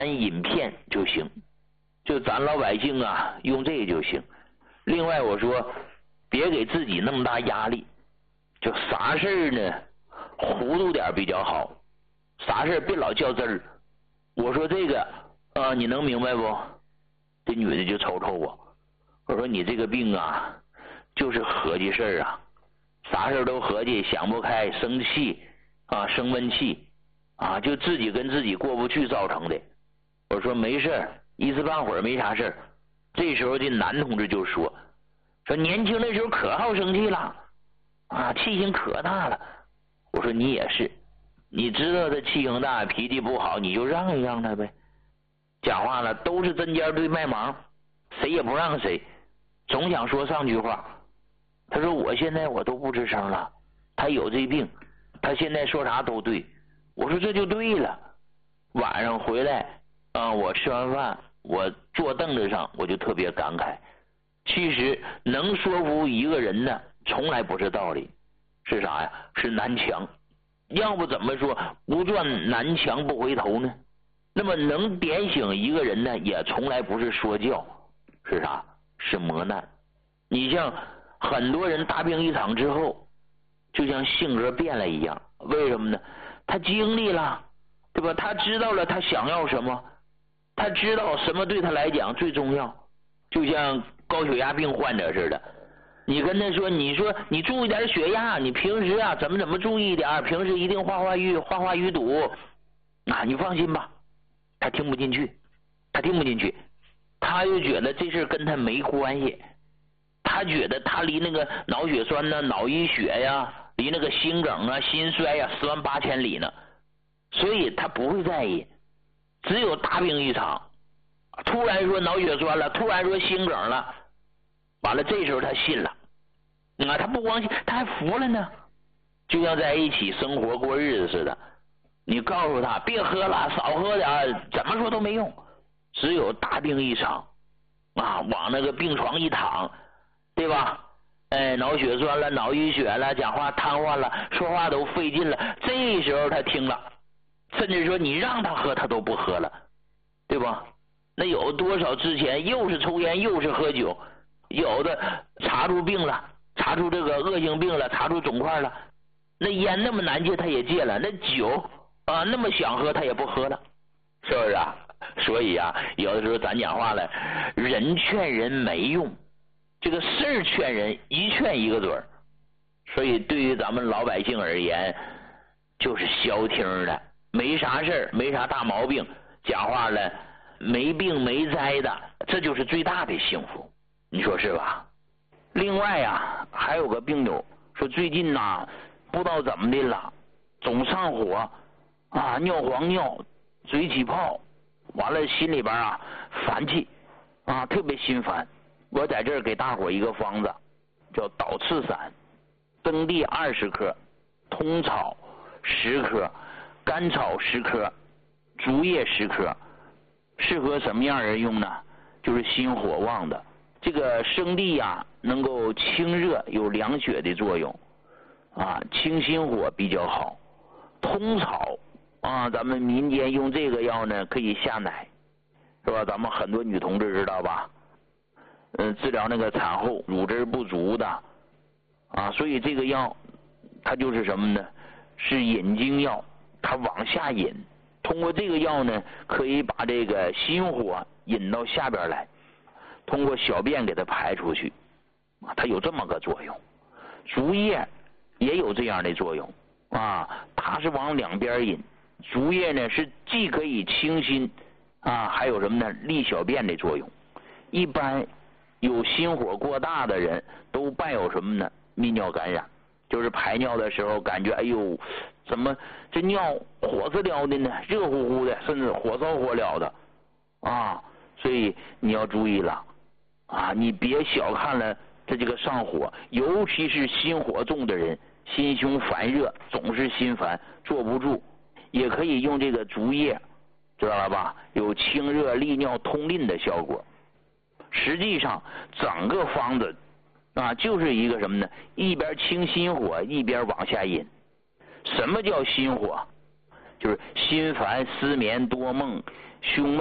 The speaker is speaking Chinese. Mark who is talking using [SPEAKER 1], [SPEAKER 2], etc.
[SPEAKER 1] 饮片就行，就咱老百姓啊用这个就行。另外我说别给自己那么大压力，就啥事儿呢糊涂点比较好，啥事儿别老较真儿。我说这个你能明白不？这女的就瞅瞅我，我说你这个病啊就是合计事儿啊，啥事儿都合计，想不开，生气啊，生闷气啊，就自己跟自己过不去造成的。我说没事儿，一时半会儿没啥事儿。这时候这男同志就说年轻的时候可好生气了啊，气性可大了。我说你也是，你知道他气性大，脾气不好，你就让一让他呗。讲话了都是针尖对麦芒，谁也不让谁，总想说上句话。他说我现在我都不吱声了，他有这病，他现在说啥都对。我说这就对了。晚上回来我吃完饭，我坐凳子上我就特别感慨，其实能说服一个人呢从来不是道理，是啥呀？是南墙。要不怎么说不转南墙不回头呢？那么能点醒一个人呢也从来不是说教，是啥？是磨难。你像很多人大病一场之后就像性格变了一样，为什么呢？他经历了，对吧？他知道了他想要什么，他知道什么对他来讲最重要。就像高血压病患者似的，你跟他说，你说你注意点血压，你平时啊怎么注意一点，平时一定化化淤堵你放心吧。他听不进去，他就觉得这事跟他没关系，他觉得他离那个脑血栓呢、脑溢血呀，离那个心梗啊、心衰呀10万8千里呢，所以他不会在意。只有大病一场，突然说脑血栓了，突然说心梗了，完了这时候他信了他不光信，他还服了呢。就像在一起生活过日子似的，你告诉他别喝了，少喝点，怎么说都没用。只有大病一场往那个病床一躺，对吧？脑血栓了，脑淤血了，讲话瘫痪了，说话都费劲了，这时候他听了，甚至说你让他喝他都不喝了，对吧？那有多少之前又是抽烟又是喝酒，有的查出病了，查出这个恶性病了，查出肿块了，那烟那么难戒他也戒了，那酒那么想喝他也不喝了，是不是啊？所以有的时候咱讲话了，人劝人没用，这个事儿劝人一劝一个准儿。所以对于咱们老百姓而言，就是消停的，没啥事儿，没啥大毛病，讲话了没病没灾的，这就是最大的幸福，你说是吧？另外还有个病友说最近不知道怎么的了，总上火尿黄尿，嘴起泡，完了心里边烦气特别心烦。我在这儿给大伙一个方子，叫导赤散，登地20克，通草10克，甘草10克，竹叶10克。适合什么样人用呢？就是心火旺的。这个生地能够清热，有凉血的作用清心火比较好。通草咱们民间用这个药呢可以下奶，是吧？咱们很多女同志知道吧？治疗那个产后乳汁不足的所以这个药它就是什么呢？是引经药，它往下引。通过这个药呢，可以把这个心火引到下边来，通过小便给它排出去它有这么个作用。竹叶也有这样的作用它是往两边引。竹叶呢是既可以清心还有什么呢？利小便的作用。一般有心火过大的人都伴有什么呢？泌尿感染，就是排尿的时候感觉哎呦，怎么这尿火刺撩的呢？热乎乎的，甚至火烧火燎的所以你要注意了你别小看了这个上火，尤其是心火重的人，心胸烦热，总是心烦坐不住，也可以用这个竹叶，知道了吧？有清热利尿通淋的效果。实际上整个方子就是一个什么呢？一边清心火，一边往下引。什么叫心火？就是心烦、失眠、多梦、 兄妹